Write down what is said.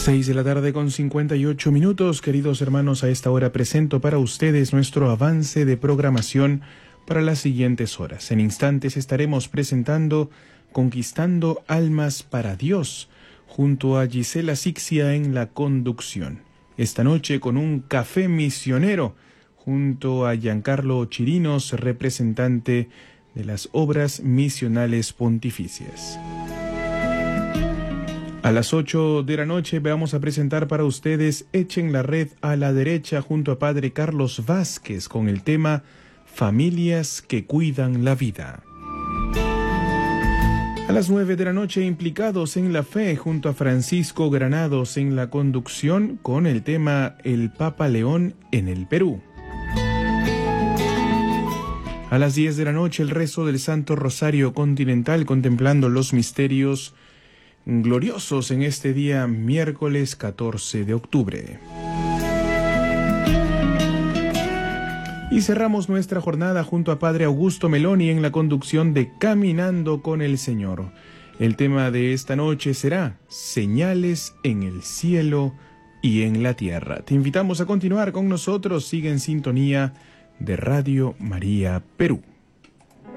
6:58 p.m, queridos hermanos. A esta hora presento para ustedes nuestro avance de programación para las siguientes horas. En instantes estaremos presentando Conquistando Almas para Dios, junto a Gisela Sixia en la conducción. Esta noche con un café misionero, junto a Giancarlo Chirinos, representante de las obras misionales pontificias. A las 8 de la noche vamos a presentar para ustedes Echen la red a la derecha junto a Padre Carlos Vázquez con el tema Familias que cuidan la vida. A las 9 de la noche Implicados en la Fe junto a Francisco Granados en la conducción con el tema El Papa León en el Perú. A las 10 de la noche el rezo del Santo Rosario Continental contemplando los misterios gloriosos en este día miércoles 14 de octubre. Y cerramos nuestra jornada junto a Padre Augusto Meloni en la conducción de Caminando con el Señor. El tema de esta noche será Señales en el cielo y en la tierra. Te invitamos a continuar con nosotros. Sigue en sintonía de Radio María Perú.